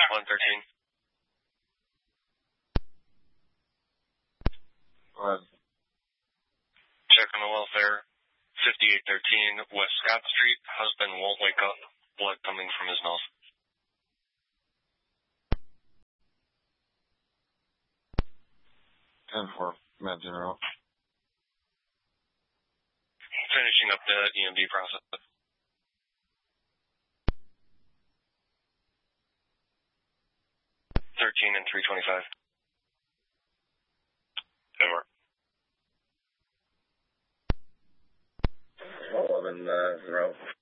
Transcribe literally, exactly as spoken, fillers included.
one thirteen. Go ahead. Check on the welfare. fifty-eight thirteen West Scott Street. Husband won't wake up. Blood coming from his nose. ten four, Matt General. Finishing up the E M D process. thirteen and three twenty-five. Over. eleven, uh, zero.